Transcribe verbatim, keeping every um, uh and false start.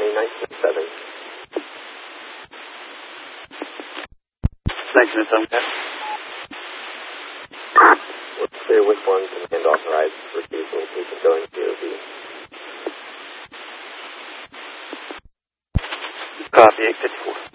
County, nineteen seven. Thanks, Miss Tomcat. Let's clear with one command authorized refusal. We can go into the... Copy, eight fifty-four.